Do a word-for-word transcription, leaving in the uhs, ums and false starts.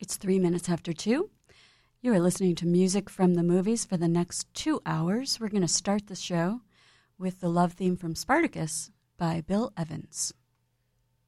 It's three minutes after two. You are listening to music from the movies for the next two hours. We're going to start the show with the love theme from Spartacus by Bill Evans.